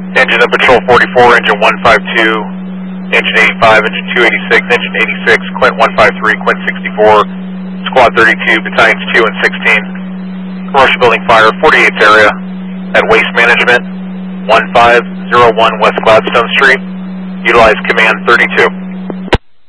Engine of Patrol 44, Engine 152, Engine 85, Engine 286, Engine 86, Quint 153, Quint 64, Squad 32, Battalions 2 and 16. Commercial building fire, 48th area at Waste Management, 1501 West Gladstone Street. Utilize Command 32.